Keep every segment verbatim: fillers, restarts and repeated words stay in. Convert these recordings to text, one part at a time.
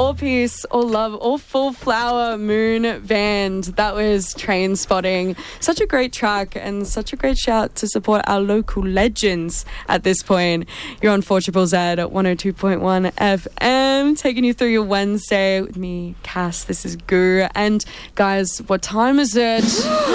All Peace, All Love, All Full Flower, Moon Band. That was Train Spotting. Such a great track and such a great shout to support our local legends at this point. You're on four Triple Z at one oh two point one F M, taking you through your Wednesday with me, Cass. This is Guru. And guys, what time is it?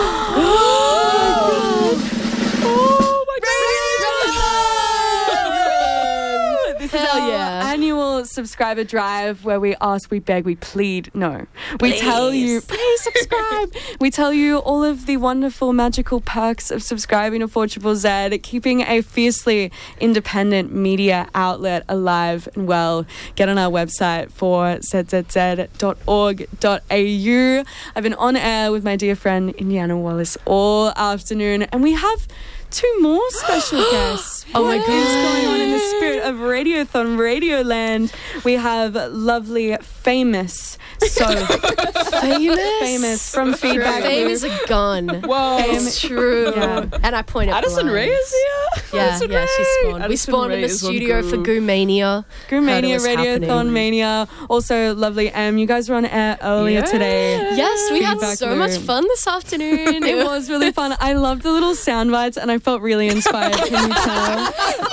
This is our yeah. annual subscriber drive where we ask, we beg, we plead. No. We Please. tell you, please subscribe. We tell you all of the wonderful, magical perks of subscribing to four Triple Z, keeping a fiercely independent media outlet alive and well. Get on our website for z z z dot org dot a u. I've been on air with my dear friend Indiana Wallace all afternoon, and we have two more special guests. Oh my What is going on in the spirit of Radiothon Radioland? We have lovely, famous, so Famous? famous from Feedback Fame Loop. is a gun. Whoa. It's true. Yeah. And I point at Addison blind. Ray is here? Yeah, Addison yeah, she Ray. spawned. we Addison spawned in Ray the is on studio for Goo. Goo Mania. Goo Mania, was Radiothon happening. Mania. Also, lovely Em. You guys were on air earlier Yeah. today. Yes, we had Feedback so much Loop. fun this afternoon. It was really fun. I loved the little sound bites and I felt really inspired. Can you tell?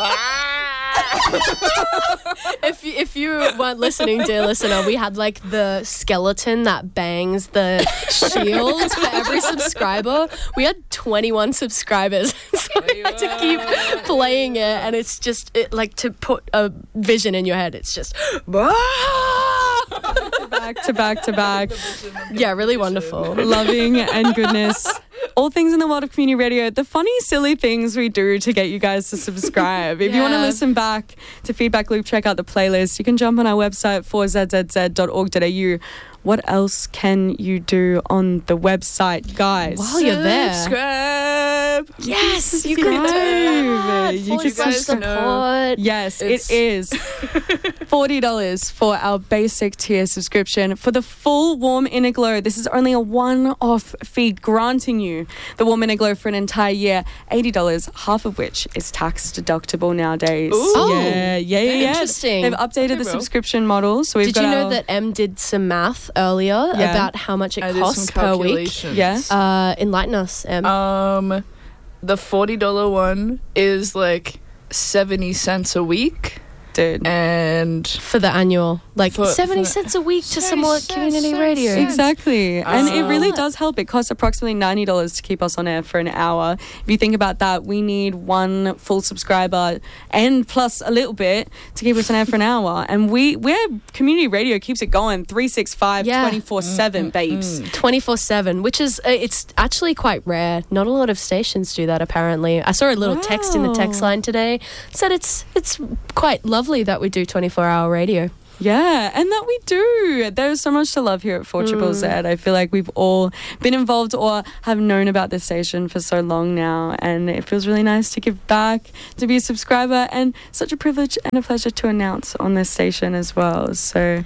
if you, if you weren't listening, dear listener, we had like the skeleton that bangs the shield for every subscriber. We had twenty-one subscribers, so we had to keep playing it, and it's just it, like to put a vision in your head. It's just Back to back to back. yeah, really wonderful. Loving and goodness. All things in the world of community radio, the funny, silly things we do to get you guys to subscribe. If you want to Yeah. listen back to Feedback Loop, check out the playlist. You can jump on our website, four z z z dot org dot a u. What else can you do on the website, guys? While you're there, Subscribe. yes, you can do Subscribe. that. You For can some guys know. support. Yes, It's- it is forty dollars for our basic tier subscription. For the full Warm Inner Glow, this is only a one-off fee granting you the Warm Inner Glow for an entire year, eighty dollars, half of which is tax deductible nowadays. Ooh. Yeah, yeah, yeah, yeah. Interesting. They've updated Okay, the bro. subscription model. So we've Did got you know our, that Em did some math earlier Yeah. about how much it I did costs some per week? calculations. Yes. Uh, enlighten us, Em. Um, the forty dollar one is like seventy cents a week, dude. and for the annual, like For- seventy for- cents a week to seventy support cents, community seventy radio. cents. Exactly. And it Uh, really does help. It costs approximately ninety dollars to keep us on air for an hour. If you think about that, we need one full subscriber and plus a little bit to keep us on air for an hour. And we, we're community radio keeps it going three sixty-five, Yeah. twenty-four seven, babes. twenty-four seven, which is, uh, it's actually quite rare. Not a lot of stations do that, apparently. I saw a little text in the text Wow. line today. Said it's it's quite lovely that we do twenty-four hour radio. Yeah, and that we do. There's so much to love here at four Triple Z. I feel like we've all been involved or have known about this station for so long now, and it feels really nice to give back, to be a subscriber, and such a privilege and a pleasure to announce on this station as well. So,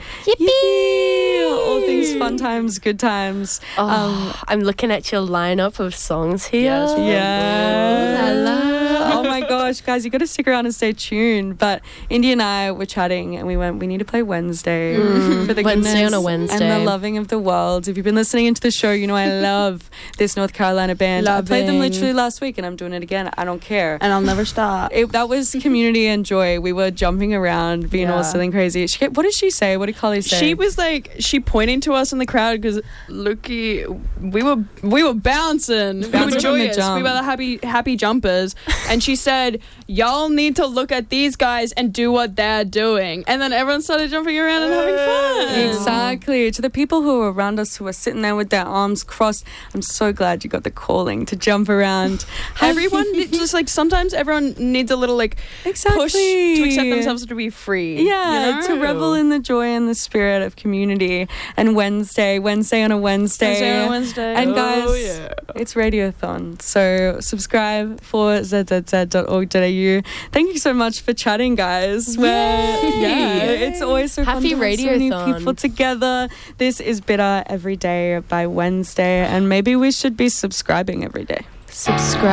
yippee! All things fun times, good times. Oh, Um, I'm looking at your lineup of songs here. Yes, we Yeah. Ooh la la. Oh my gosh, guys, you got to stick around and stay tuned. But Indy and I were chatting and we went, we need to play Wednesday Mm, for the Wednesday goodness on a Wednesday. and the loving of the world. If you've been listening into the show, you know I love this North Carolina band. I played them Loving. literally last week and I'm doing it again. I don't care. and I'll never stop. It, that was community and joy. We were jumping around, being all Yeah. silly and crazy. She, what did she say? What did Collie say? She was like, she pointing to us in the crowd because looky, we were we were bouncing, we Bouncing were from the joyous, jump. we were the happy happy jumpers, and she said, "Y'all need to look at these guys and do what they're doing," and then everyone started jumping around and having fun. Exactly. To the people who are around us who are sitting there with their arms crossed, I'm so glad you got the calling to jump around. Everyone just like sometimes everyone needs a little like Exactly. push to accept themselves to be free. Yeah, you to know? revel in the joy and the spirit of community. And Wednesday, Wednesday on a Wednesday. Wednesday on a Wednesday. And guys, Oh, yeah. it's Radiothon. So subscribe for z z z dot org dot a u. Thank you so much for chatting, guys. We're, yeah, it's always so Happy fun to have so many Radiothon. people together. This is Bitter every day by Wednesday. And maybe we should be subscribing every day. Subscribe.